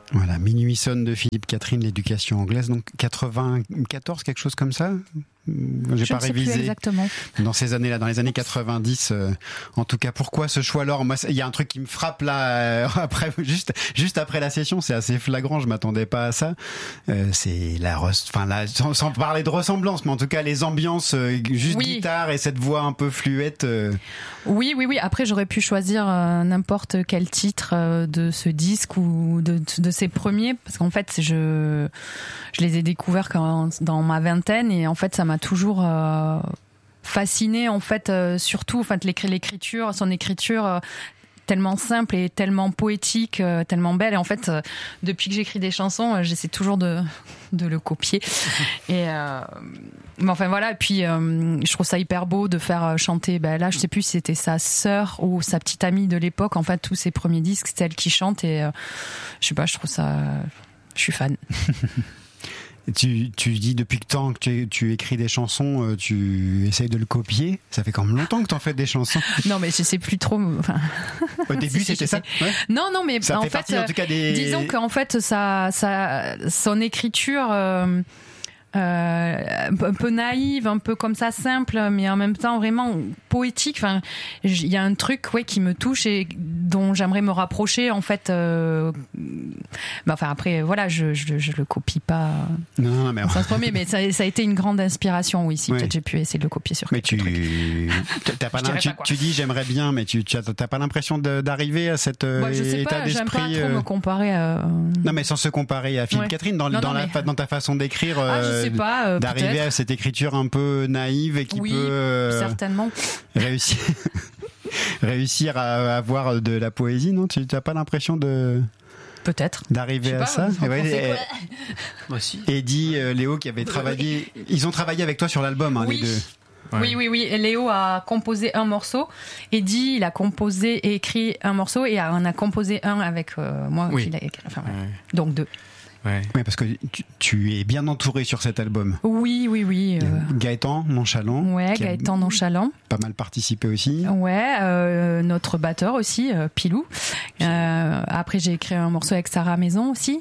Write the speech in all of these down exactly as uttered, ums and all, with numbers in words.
Voilà, Minuit sonne de Philippe Catherine, l'éducation anglaise, donc quatre-vingt-quatorze, quelque chose comme ça. J'ai Je pas ne sais révisé plus exactement. dans ces années-là, dans les années quatre-vingt-dix. Euh, en tout cas, pourquoi ce choix-là? Alors, moi, il y a un truc qui me frappe là euh, après, juste, juste après la session, c'est assez flagrant. Je m'attendais pas à ça. Euh, c'est la, enfin, la, sans, sans parler de ressemblance, mais en tout cas les ambiances, euh, juste oui. guitare et cette voix un peu fluette. Euh... Oui, oui, oui. Après, j'aurais pu choisir euh, n'importe quel titre euh, de ce disque ou de, de ces premiers, parce qu'en fait, je, je les ai découverts quand, dans ma vingtaine, et en fait, ça m'a toujours euh, fasciné, en fait, euh, surtout, en fait, l'écriture, son écriture. Euh, tellement simple et tellement poétique, euh, tellement belle. Et en fait, euh, depuis que j'écris des chansons, euh, j'essaie toujours de, de le copier. Et euh, mais enfin voilà. Et puis, euh, je trouve ça hyper beau de faire chanter. Ben là, je sais plus si c'était sa sœur ou sa petite amie de l'époque. En fait, tous ses premiers disques, c'est elle qui chante. Et euh, je sais pas, je trouve ça. Je suis fan. Tu, tu dis depuis que temps que tu, tu écris des chansons, tu essayes de le copier. Ça fait quand même longtemps que tu en fais des chansons. Non, mais je sais plus trop. Enfin... Au début, si, c'était ça. Ouais. Non, non, mais ça en fait fait, partie, en tout cas, des... disons qu'en fait, ça, ça, son écriture. Euh... Euh, un peu naïve, un peu comme ça, simple, mais en même temps vraiment poétique. Enfin, il y a un truc, ouais, qui me touche et dont j'aimerais me rapprocher, en fait. Euh... Bah, enfin, après, voilà, je, je, je le copie pas. Non, non mais ça se promet, mais ça, ça a été une grande inspiration. Oui, si ouais. Peut-être j'ai pu essayer de le copier sur. Mais tu, t'as pas tu, pas tu dis j'aimerais bien, mais tu, tu t'as pas l'impression de, d'arriver à cet ouais, je sais état pas, d'esprit. J'aime pas trop me comparer. À... Non, mais sans se comparer à Philippe ouais. Catherine dans, non, dans, non, la, mais... dans ta façon d'écrire. Ah, je sais pas. Euh, d'arriver peut-être. à cette écriture un peu naïve et qui oui, peut euh, certainement réussir réussir à avoir de la poésie, non? Tu n'as pas l'impression de peut-être d'arriver à pas, ça? Et ouais, et, moi aussi. Eddie, euh, Léo qui avait travaillé, ils ont travaillé avec toi sur l'album, hein, oui. les deux. Ouais. Oui, oui, oui. Léo a composé un morceau. Eddie, il a composé et écrit un morceau et on a composé un avec euh, moi. Oui. Qui écrit, enfin, ouais. Donc deux. Ouais. ouais, parce que tu, tu es bien entouré sur cet album. Oui, oui, oui. Euh... Gaëtan Nonchalant. Ouais, Gaëtan Nonchalant. Pas mal participé aussi. Ouais, euh, notre batteur aussi, euh, Pilou. Euh, après, j'ai écrit un morceau avec Sarah Maison aussi.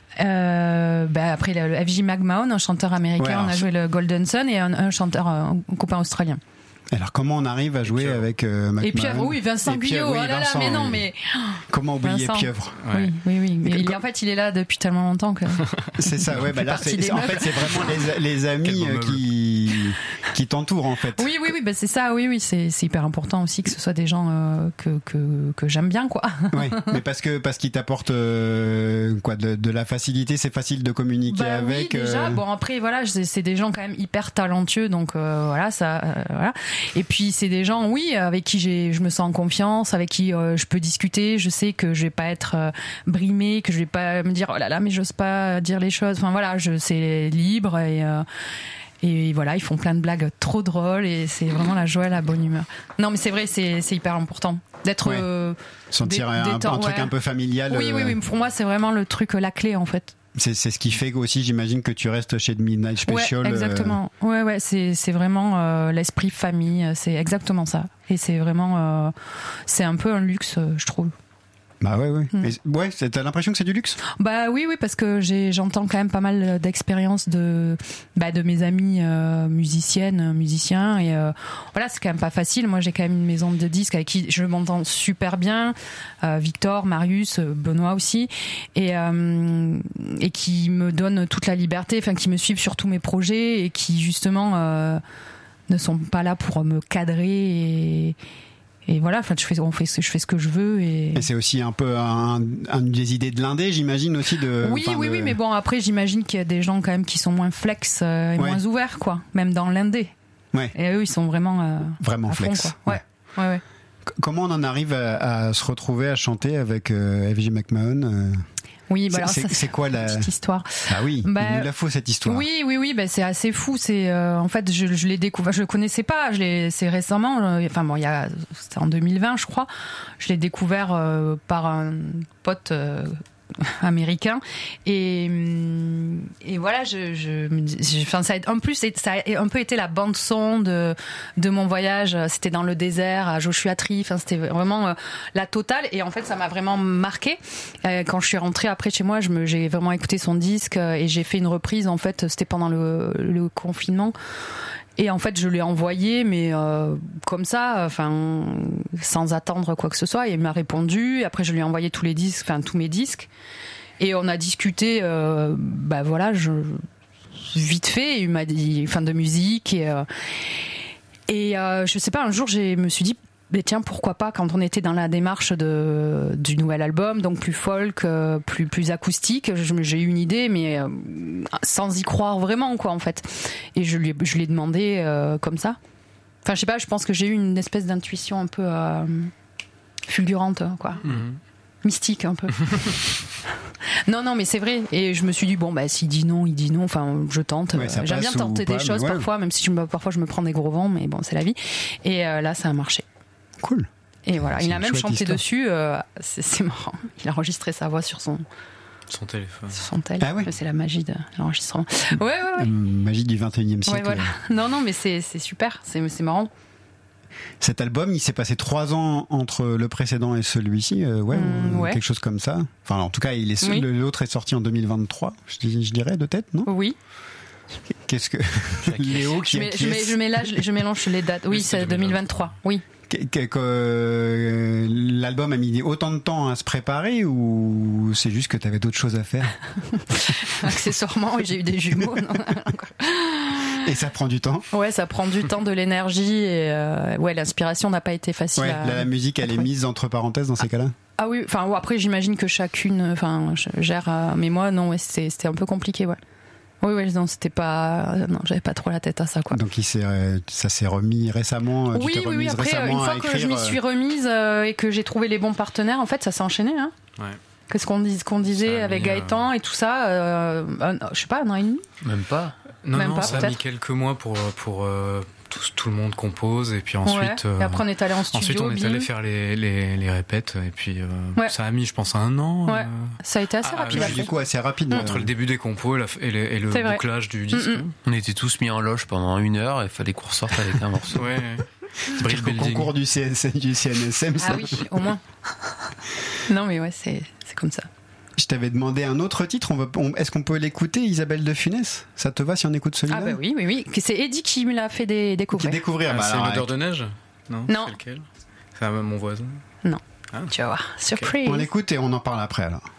Euh, bah après, le, le F J McMahon, un chanteur américain, ouais, on a joué le Golden Sun et un, un chanteur, un, un copain australien. Alors comment on arrive à jouer avec euh, McMahon? Et Pieuvre, oui, Vincent Guyot, oui, oh là là, mais non, mais comment oublier Vincent. Pieuvre? Ouais. Oui, oui, oui. Mais il, en fait, il est là depuis tellement longtemps que. C'est ça, ouais. Bah là, c'est, c'est, en fait, c'est vraiment les, les amis qui qui t'entourent en fait. Oui, oui, oui. Bah c'est ça, oui, oui. C'est, c'est hyper important aussi que ce soit des gens euh, que que que j'aime bien, quoi. Oui, mais parce que parce qu'ils t'apportent euh, quoi de, de la facilité, c'est facile de communiquer bah avec. Oui, déjà. Euh... Bon après, voilà, c'est, c'est des gens quand même hyper talentueux, donc euh, voilà, ça, euh, voilà. Et puis c'est des des gens, oui, avec qui j'ai, je me sens en confiance, avec qui euh, je peux discuter. Je sais que je vais pas être euh, brimée, que je vais pas me dire oh là là, mais j'ose pas dire les choses. Enfin voilà, je c'est libre et euh, et voilà, ils font plein de blagues trop drôles et c'est vraiment la joie, la bonne humeur. Non, mais c'est vrai, c'est c'est hyper important d'être ouais. euh, sentir dé- un, un truc ouais. un peu familial. Oui, euh... oui, oui. Pour moi, c'est vraiment le truc, la clé en fait. C'est, c'est ce qui fait aussi, j'imagine, que tu restes chez The Midnight Special. Ouais, exactement. Euh... Ouais, ouais, c'est, c'est vraiment euh, l'esprit famille, c'est exactement ça. Et c'est vraiment, euh, c'est un peu un luxe, je trouve. Bah ouais, ouais. Mm. Mais, ouais, t'as l'impression que c'est du luxe? Bah oui, oui, parce que j'ai, j'entends quand même pas mal d'expériences de, bah, de mes amis euh, musiciennes, musiciens, et euh, voilà, c'est quand même pas facile. Moi, j'ai quand même une maison de disques avec qui je m'entends super bien, euh, Victor, Marius, Benoît aussi, et euh, et qui me donnent toute la liberté, enfin, qui me suivent sur tous mes projets et qui justement euh, ne sont pas là pour me cadrer et Et voilà, enfin, je fais, on fait, je fais ce que je veux. Et, et c'est aussi un peu un, un des idées de l'indé, j'imagine aussi de. Oui, oui, de... oui, mais bon, après, j'imagine qu'il y a des gens quand même qui sont moins flex euh, et ouais. moins ouverts, quoi, même dans l'indé. Ouais. Et eux, ils sont vraiment. Euh, vraiment flex. Fond, quoi. Ouais. Ouais, ouais. ouais. Comment on en arrive à, à se retrouver à chanter avec euh, F J McMahon euh... Oui, bah c'est, alors c'est, ça, c'est quoi la petite histoire? Ah oui, bah, il nous la faut cette histoire. Oui, oui, oui, bah c'est assez fou. C'est euh, en fait, je, je l'ai découvert, je le connaissais pas. Je l'ai, c'est récemment. Euh, enfin bon, il y a, c'était en deux mille vingt, je crois. Je l'ai découvert euh, par un pote. Euh, américain. Et, et voilà, je, je, je, enfin, ça a, en plus, ça a un peu été la bande son de, de mon voyage. C'était dans le désert, à Joshua Tree. Enfin, c'était vraiment la totale. Et en fait, ça m'a vraiment marqué. Quand je suis rentrée après chez moi, je me, j'ai vraiment écouté son disque et j'ai fait une reprise. En fait, c'était pendant le, le confinement. Et en fait, je lui ai envoyé, mais euh, comme ça, enfin, sans attendre quoi que ce soit. Et il m'a répondu. Après, je lui ai envoyé tous les disques, enfin tous mes disques. Et on a discuté, euh, bah voilà, je, vite fait. Il m'a dit, fin de musique. Et, euh, et euh, je sais pas, un jour, je me suis dit, mais tiens, pourquoi pas, quand on était dans la démarche de, du nouvel album, donc plus folk, euh, plus, plus acoustique, je, j'ai eu une idée, mais euh, sans y croire vraiment, quoi, en fait. Et je lui, je lui ai demandé euh, comme ça. Enfin, je sais pas, je pense que j'ai eu une espèce d'intuition un peu euh, fulgurante, quoi. Mmh. Mystique, un peu. Non, non, mais c'est vrai. Et je me suis dit, bon, bah, s'il dit non, il dit non. Enfin, je tente. Ouais, j'aime bien tenter des pas, choses ouais. parfois, même si je me, parfois je me prends des gros vents, mais bon, c'est la vie. Et euh, là, ça a marché. Cool. Et voilà, c'est il a même chanté histoire. dessus. Euh, c'est, c'est marrant. Il a enregistré sa voix sur son son téléphone. Sur son tel. Ah ouais. C'est la magie de l'enregistrement. Ouais, ouais, ouais. Magie du vingt et unième siècle. Ouais, voilà. Non, non, mais c'est c'est super. C'est c'est marrant. Cet album, il s'est passé trois ans entre le précédent et celui-ci, euh, ouais, mmh, ou ouais, quelque chose comme ça. Enfin, en tout cas, il est oui. l'autre est sorti en deux mille vingt-trois, je, je dirais de tête, non ? Oui. Qu'est-ce que Léo qui je, mets, je, mets, je, mets là, je, je mélange les dates. Oui, c'est deux mille vingt-trois. Oui. Que, que, que, euh, l'album a mis autant de temps à se préparer ou c'est juste que tu avais d'autres choses à faire ? Accessoirement, j'ai eu des jumeaux. Non et ça prend du temps ? Ouais, ça prend du temps, de l'énergie et euh, ouais, l'inspiration n'a pas été facile. Ouais, à, la, la musique, elle est mise entre parenthèses dans ces ah, cas-là ? Ah oui, enfin après j'imagine que chacune, enfin gère, euh, mais moi non, ouais, c'était, c'était un peu compliqué, ouais. Oui, oui, non, c'était pas, non, j'avais pas trop la tête à ça, quoi. Donc, il s'est, ça s'est remis récemment. Oui, tu t'es oui, oui. Après, une fois que écrire... je m'y suis remise euh, et que j'ai trouvé les bons partenaires, en fait, ça s'est enchaîné, hein. Ouais. Qu'est-ce qu'on, dis, qu'on disait avec Gaëtan euh... et tout ça, euh, un, je sais pas, un an et demi. Même pas. Non, Même non, pas, ça peut-être. a mis quelques mois pour pour euh, tout, tout le monde compose et puis ensuite. Ouais. Et après, on est allé en studio. Ensuite, on est allé bim. faire les, les les répètes et puis euh, ouais. ça a mis, je pense, un an. Ouais. Euh... Ça a été assez ah, rapide. Du coup, assez rapide. Entre euh... le début des compos et, la, et, les, et le c'est bouclage vrai. du disque. Mm-hmm. On était tous mis en loge pendant une heure et il fallait qu'on ressorte avec un morceau. Ouais. Brill au concours du, C S, du C N S M. Ça. Ah oui, au moins. Non, mais ouais, c'est c'est comme ça. Je t'avais demandé un autre titre. On va, on, est-ce qu'on peut l'écouter, Isabelle de Funès ? Ça te va si on écoute celui-là ? Ah bah oui, oui, oui. C'est Eddie qui me l'a fait dé- découvrir. Qui découvrir. Ah, bah c'est alors, l'odeur de neige ? Non. Non. C'est lequel ? C'est mon voisin ? Non. Ah. Tu vas voir. Surprise. On l'écoute et on en parle après alors.